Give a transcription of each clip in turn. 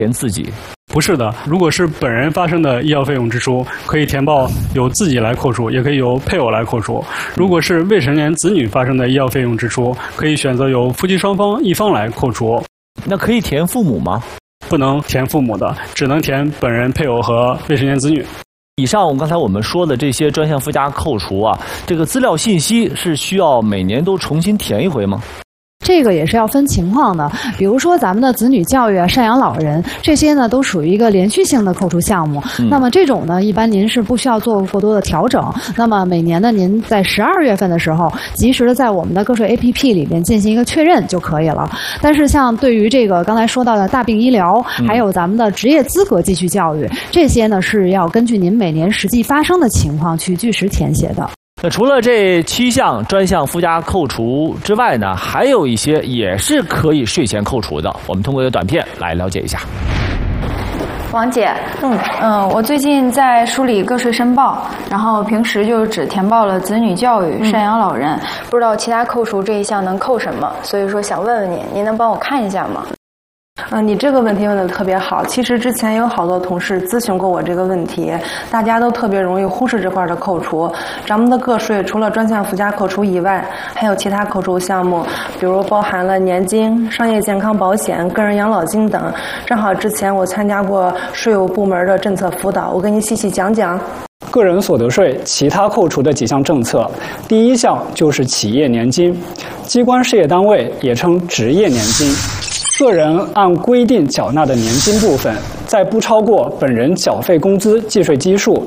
填自己？ 不是的，如果是本人发生的医药费用支出，可以填报由自己来扣除，也可以由配偶来扣除。如果是未成年子女发生的医药费用支出，可以选择由夫妻双方一方来扣除。 那可以填父母吗？ 不能填父母的，只能填本人、配偶和未成年子女。 以上刚才我们说的这些专项附加扣除啊，这个资料信息是需要每年都重新填一回吗？ 这个也是要分情况的，比如说咱们的子女教育啊、赡养老人这些呢，都属于一个连续性的扣除项目。那么这种呢，一般您是不需要做过多的调整。那么每年呢，您在12月份的时候，及时的在我们的个税 APP 里面进行一个确认就可以了。但是像对于这个刚才说到的大病医疗，还有咱们的职业资格继续教育，这些呢是要根据您每年实际发生的情况去据实填写的。 那除了这7项专项附加扣除之外呢，还有一些也是可以税前扣除的。我们通过一个短片来了解一下。 王姐，我最近在梳理个税申报，然后平时就只填报了子女教育、赡养老人，不知道其他扣除这一项能扣什么，所以说想问问您能帮我看一下吗？ 你这个问题问得特别好。其实之前有好多同事咨询过我这个问题，大家都特别容易忽视这块的扣除。咱们的个税除了专项附加扣除以外，还有其他扣除项目，比如包含了年金、商业健康保险、个人养老金等。正好之前我参加过税务部门的政策辅导，我给你细细讲讲。 个人所得税其他扣除的几项政策，第一项就是企业年金，机关事业单位也称职业年金。个人按规定缴纳的年金部分，在不超过本人缴费工资计税基数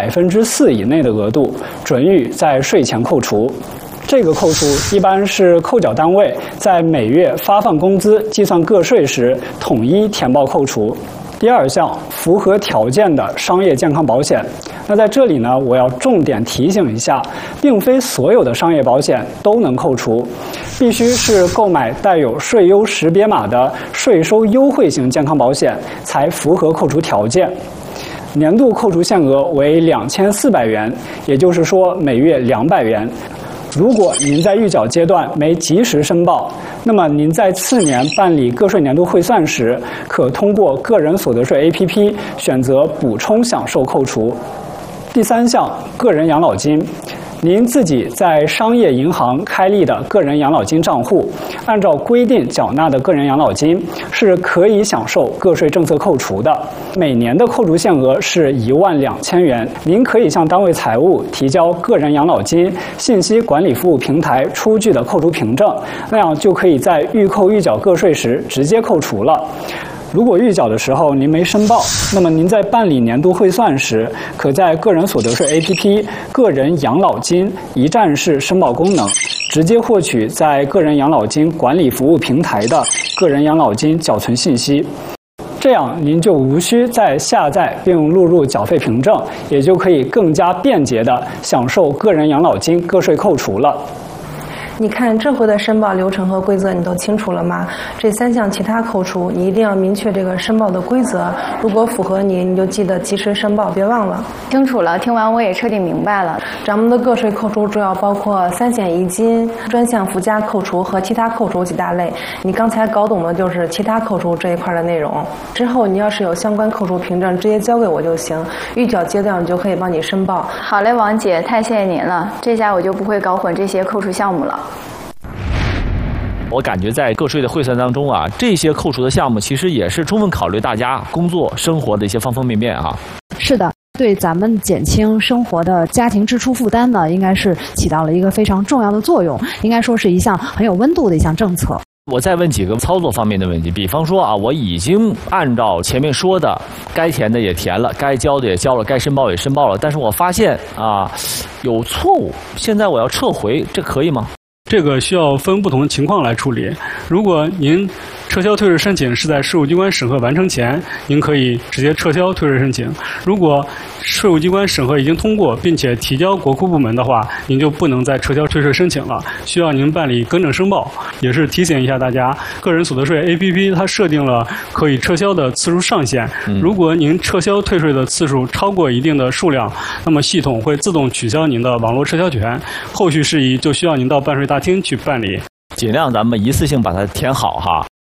4%以内的额度，准予在税前扣除。这个扣除一般是扣缴单位在每月发放工资计算个税时统一填报扣除。第二项，符合条件的商业健康保险。那在这里呢，我要重点提醒一下，并非所有的商业保险都能扣除，必须是购买带有税优识别码的税收优惠型健康保险才符合扣除条件。年度扣除限额为2400元，也就是说每月200元。如果您在预缴阶段没及时申报，那么您在次年办理个税年度汇算时，可通过个人所得税 APP 选择补充享受扣除。第三项，个人养老金。您自己在商业银行开立的个人养老金账户，按照规定缴纳的个人养老金是可以享受个税政策扣除的。每年的扣除限额是12000元。您可以向单位财务提交个人养老金信息管理服务平台出具的扣除凭证，那样就可以在预扣预缴个税时直接扣除了。如果预缴的时候您没申报，那么您在办理年度汇算时，可在个人所得税 APP 个人养老金一站式申报功能，直接获取在个人养老金管理服务平台的个人养老金缴存信息。这样您就无需再下载并录入缴费凭证，也就可以更加便捷地享受个人养老金个税扣除了。 你看这回的申报流程和规则你都清楚了吗？这3项其他扣除你一定要明确这个申报的规则，如果符合你就记得及时申报，别忘了。 清楚了，听完我也彻底明白了。 咱们的个税扣除主要包括3险一金、专项附加扣除和其他扣除几大类。你刚才搞懂的就是其他扣除这一块的内容。之后你要是有相关扣除凭证，直接交给我就行，预缴阶段我就可以帮你申报。 好嘞，王姐，太谢谢您了，这下我就不会搞混这些扣除项目了。 我感觉在个税的汇算当中啊，这些扣除的项目其实也是充分考虑大家工作生活的一些方方面面啊。 是的，对咱们减轻生活的家庭支出负担呢，应该是起到了一个非常重要的作用，应该说是一项很有温度的一项政策。 我再问几个操作方面的问题，比方说啊，我已经按照前面说的，该填的也填了，该交的也交了，该申报也申报了，但是我发现啊有错误，现在我要撤回，这可以吗？ 这个需要分不同情况来处理。如果您撤销退税申请是在税务机关审核完成前，您可以直接撤销退税申请。如果税务机关审核已经通过，并且提交国库部门的话，您就不能再撤销退税申请了，需要您办理更正申报。也是提醒一下大家，个人所得税 APP 它设定了可以撤销的次数上限。如果您撤销退税的次数超过一定的数量，那么系统会自动取消您的网络撤销权。后续事宜就需要您到办税大厅去办理。 尽量咱们一次性把它填好哈。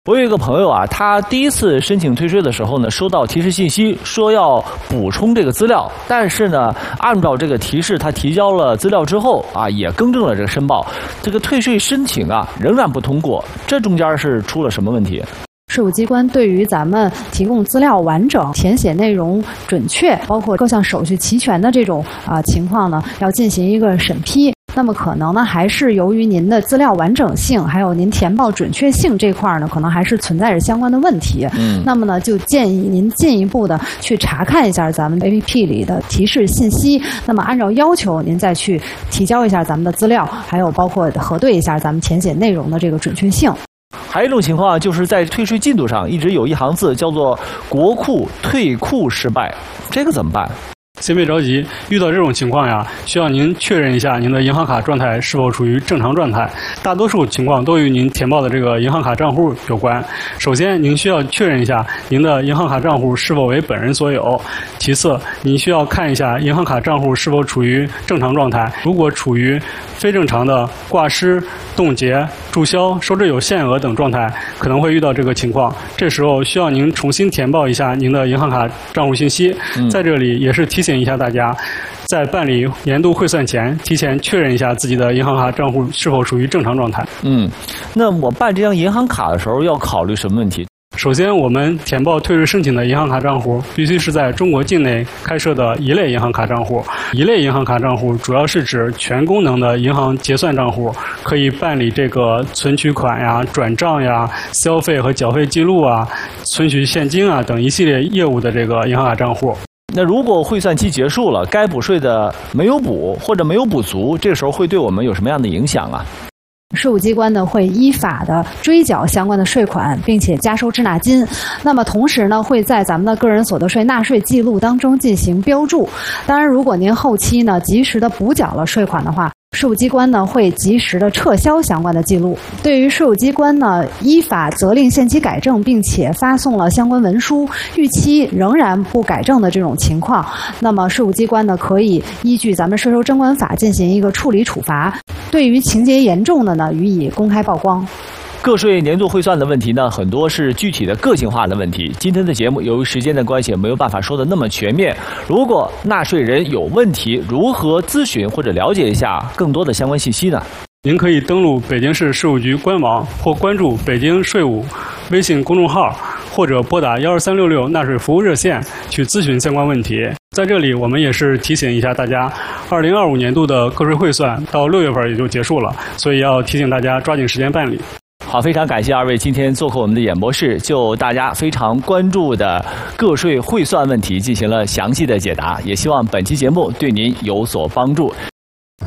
我有一个朋友啊，他第一次申请退税的时候呢，收到提示信息说要补充这个资料，但是呢，按照这个提示，他提交了资料之后啊，也更正了这个申报，这个退税申请啊仍然不通过，这中间是出了什么问题？ 税务机关对于咱们提供资料完整、填写内容准确，包括各项手续齐全的这种情况呢，要进行一个审批。那么可能呢，还是由于您的资料完整性，还有您填报准确性这块呢，可能还是存在着相关的问题。那么呢，就建议您进一步的去查看一下咱们 APP 里的提示信息。那么按照要求，您再去提交一下咱们的资料，还有包括核对一下咱们填写内容的这个准确性。 还有一种情况就是在退税进度上一直有一行字叫做“国库退库失败”，这个怎么办？ 先别着急，遇到这种情况呀，需要您确认一下您的银行卡状态是否处于正常状态。大多数情况都与您填报的这个银行卡账户有关。首先，您需要确认一下您的银行卡账户是否为本人所有。其次，您需要看一下银行卡账户是否处于正常状态。如果处于非正常的挂失、冻结、注销、收支有限额等状态，可能会遇到这个情况。这时候需要您重新填报一下您的银行卡账户信息。在这里也是提醒一下大家，在办理年度汇算前，提前确认一下自己的银行卡账户是否处于正常状态。 那我办这张银行卡的时候要考虑什么问题？ 首先，我们填报退税申请的银行卡账户必须是在中国境内开设的一类银行卡账户。一类银行卡账户主要是指全功能的银行结算账户，可以办理这个存取款呀、转账呀、消费和缴费记录啊、存取现金啊等一系列业务的这个银行卡账户。 那如果汇算期结束了，该补税的没有补或者没有补足，这个时候会对我们有什么样的影响啊？ 税务机关呢会依法的追缴相关的税款，并且加收滞纳金。那么同时呢，会在咱们的个人所得税纳税记录当中进行标注。当然，如果您后期呢及时的补缴了税款的话，税务机关呢会及时的撤销相关的记录。对于税务机关呢依法责令限期改正，并且发送了相关文书，逾期仍然不改正的这种情况，那么税务机关呢可以依据咱们税收征管法进行一个处理处罚。对于情节严重的呢，予以公开曝光。 个税年度汇算的问题呢，很多是具体的个性化的问题。今天的节目由于时间的关系，没有办法说的那么全面。如果纳税人有问题，如何咨询或者了解一下更多的相关信息呢？ 您可以登录北京市税务局官网或关注北京税务微信公众号，或者拨打12366纳税服务热线去咨询相关问题。在这里，我们也是提醒一下大家，2025年度的个税汇算到6月份也就结束了，所以要提醒大家抓紧时间办理。 好，非常感谢二位今天做客我们的演播室，就大家非常关注的个税汇算问题进行了详细的解答，也希望本期节目对您有所帮助。